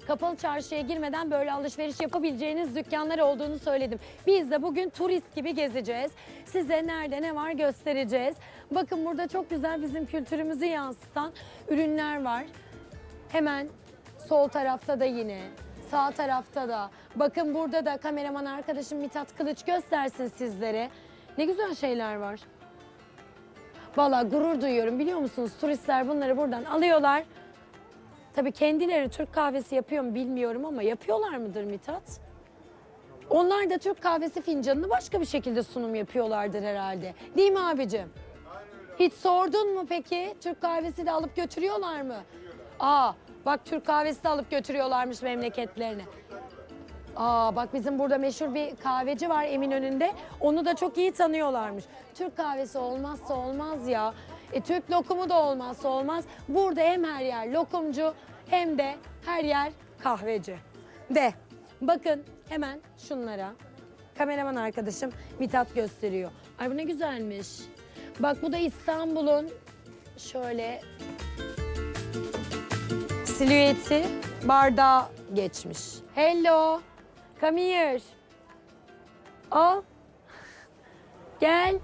kapalı çarşıya girmeden böyle alışveriş yapabileceğiniz dükkanlar olduğunu söyledim. Biz de bugün turist gibi gezeceğiz. Size nerede ne var göstereceğiz. Bakın burada çok güzel bizim kültürümüzü yansıtan ürünler var. Hemen sol tarafta da yine, sağ tarafta da. Bakın burada da kameraman arkadaşım Mithat Kılıç göstersin sizlere. Ne güzel şeyler var. Vallahi gurur duyuyorum, biliyor musunuz? Turistler bunları buradan alıyorlar. Tabii kendileri Türk kahvesi yapıyor mu bilmiyorum ama yapıyorlar mıdır Mithat? Onlar da Türk kahvesi fincanını başka bir şekilde sunum yapıyorlardır herhalde. Değil mi abicim? Hiç sordun mu peki? Türk kahvesi de alıp götürüyorlar mı? Aa, bak Türk kahvesi de alıp götürüyorlarmış memleketlerine. Aa, bak bizim burada meşhur bir kahveci var Eminönü'nde. Onu da çok iyi tanıyorlarmış. Türk kahvesi olmazsa olmaz ya. Türk lokumu da olmazsa olmaz. Burada hem her yer lokumcu hem de her yer kahveci. De bakın hemen şunlara. Kameraman arkadaşım Mithat gösteriyor. Ay bu ne güzelmiş. Bak bu da İstanbul'un şöyle silüeti bardağa geçmiş. Hello. Come here. Al. Gel.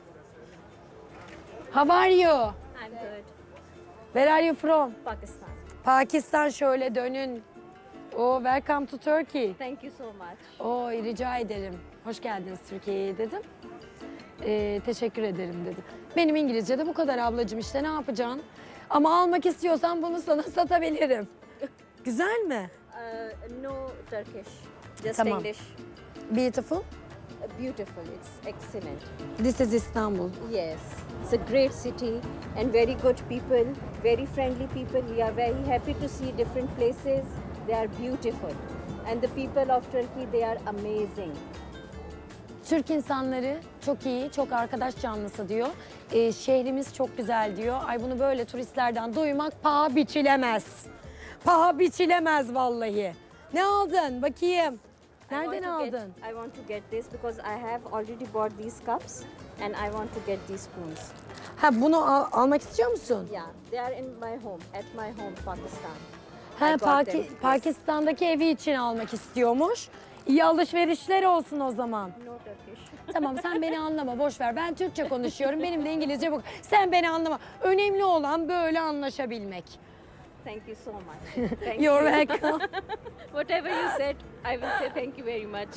How are you? I'm good. Where are you from? Pakistan. Pakistan, şöyle dönün. Oh, welcome to Turkey. Thank you so much. Oh, rica ederim. Hoş geldiniz Türkiye'ye dedim. Teşekkür ederim dedim. Benim İngilizce de bu kadar ablacığım, işte ne yapacaksın? Ama almak istiyorsan bunu sana satabilirim. Güzel mi? No Turkish, just Tamam. English. Beautiful. Beautiful, it's excellent. This is Istanbul. Yes, it's a great city and very good people, very friendly people. We are very happy to see different places. They are beautiful. And the people of Turkey, they are amazing. Türk insanları çok iyi, çok arkadaş canlısı diyor. Şehrimiz çok güzel diyor. Ay bunu böyle turistlerden duymak paha biçilemez. Paha biçilemez vallahi. Ne aldın? Bakayım. Nereden aldın? I want to get this because I have already bought these cups and I want to get these spoons. Ha bunu almak istiyor musun? Yeah, they are in my home, at my home, Pakistan. Ha, I got them, yes. Pakistan'daki evi için almak istiyormuş. İyi alışverişler olsun o zaman. No Turkish. Tamam, sen beni anlama, boş ver. Ben Türkçe konuşuyorum. Benim de İngilizce bu. Sen beni anlama. Önemli olan böyle anlaşabilmek. Thank you so much. Thank You're you. welcome. Whatever you said, I will say thank you very much.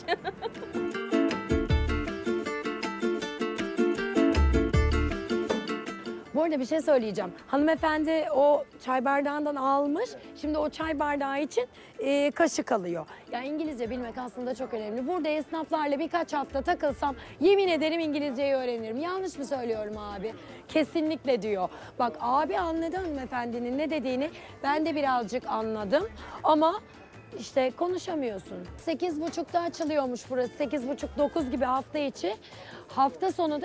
Bu arada bir şey söyleyeceğim. Hanımefendi o çay bardağından almış. Şimdi o çay bardağı için kaşık alıyor. Ya İngilizce bilmek aslında çok önemli. Burada esnaflarla birkaç hafta takılsam yemin ederim İngilizceyi öğrenirim. Yanlış mı söylüyorum abi? Kesinlikle diyor. Bak abi anladı hanımefendinin ne dediğini. Ben de birazcık anladım. Ama işte konuşamıyorsun. 8.30'da açılıyormuş burası. 8.30-9 gibi hafta içi. Hafta sonu da